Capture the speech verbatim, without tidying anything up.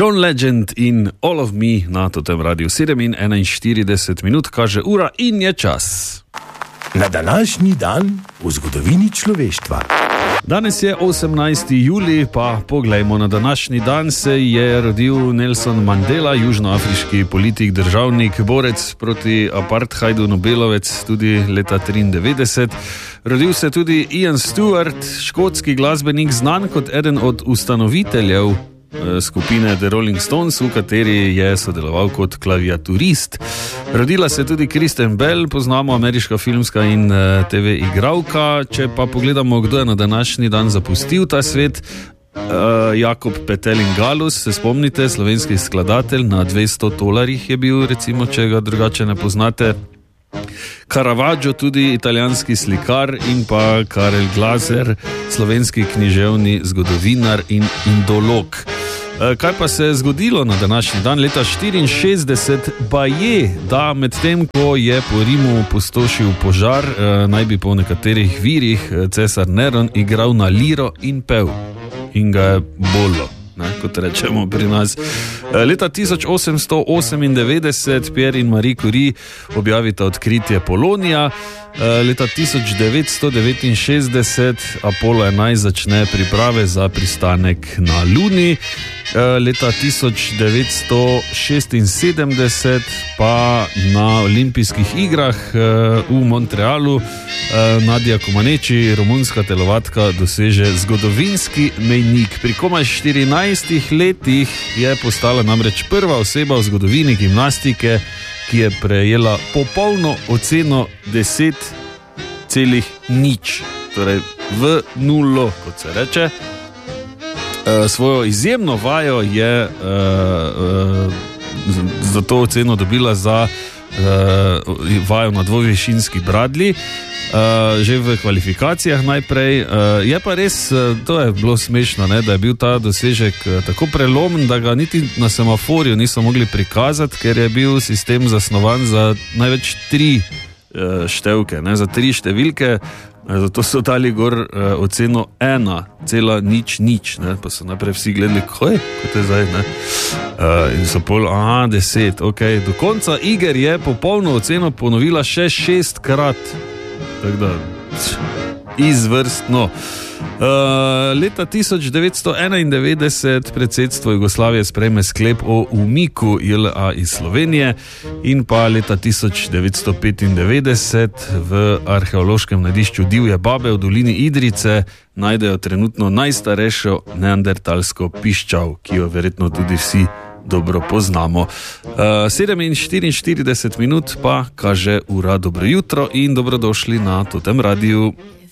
John Legend in All of Me na totem radiju. sedem in enainštirideset minut kaže ura in je čas. Na današnji dan v zgodovini človeštva. Danes je osemnajsti julij, pa poglejmo, na današnji dan se je rodil Nelson Mandela, južnoafriški politik, državnik, borec proti apartheidu, Nobelovec, tudi leta triindevetdeset. Rodil se tudi Ian Stewart, škotski glasbenik, znan kot eden od ustanoviteljev skupine The Rolling Stones, v kateri je sodeloval kot klaviaturist. Rodila se tudi Kristen Bell, poznamo, ameriška filmska in te ve igralka. Če pa pogledamo, kdo je na današnji dan zapustil ta svet, Jakob Petelin Galus, se spomnite, slovenski skladatelj, na dvesto tolarjih je bil, recimo, če ga drugače ne poznate. Caravaggio, tudi italijanski slikar, in pa Karel Glaser, slovenski književni zgodovinar in indolog. Kaj pa se je zgodilo na današnji dan? Leta štiriinšestdeset pa je, da med tem, ko je po Rimu pustošil požar, naj bi po nekaterih virih cesar Neron igral na liro in pev. In ga je bolelo, ne, kot rečemo pri nas. Leta tisoč osemsto osemindevetdeset Pierre in Marie Curie objavita odkritje polonija. Leta tisoč devetsto devetinšestdeset Apollo enajst začne priprave za pristanek na Luni. Leta tisoč devetsto šestinsedemdeset pa na olimpijskih igrah v Montrealu Nadia Comaneci, romunska telovadka, doseže zgodovinski mejnik. Pri komaj štirinajstih letih je postala namreč prva oseba v zgodovini gimnastike, ki je prejela popolno oceno deset celih nič, torej v nulo, kot se reče. E, svojo izjemno vajo je e, e, za to oceno dobila za e, vajo na dvovišinski bradlji, e, že v kvalifikacijah najprej. E, je pa res, to je bilo smešno, ne, da je bil ta dosežek tako prelomen, da ga niti na semaforju niso mogli prikazati, ker je bil sistem zasnovan za največ tri e, števke, ne, za tri številke. Zato so dali gor uh, oceno ena cela nič nič, ne? Pa so najprej vsi gledali, kaj, kot je zdaj, ne? Uh, in so pol, aha, deset, ok. Do konca iger je popolno oceno ponovila še šestkrat. Tako da, izvrstno. Uh, leta tisoč devetsto enaindevetdeset predsedstvo Jugoslavije sprejme sklep o umiku J L A iz Slovenije, in pa leta tisoč devetsto petindevetdeset v arheološkem najdišču Divje babe v dolini Idrijce najdejo trenutno najstarejšo neandertalsko piščal, ki jo verjetno tudi vsi dobro poznamo. Uh, sedem in štiriinštirideset minut pa kaže ura. Dobro jutro in dobrodošli na totem radiju.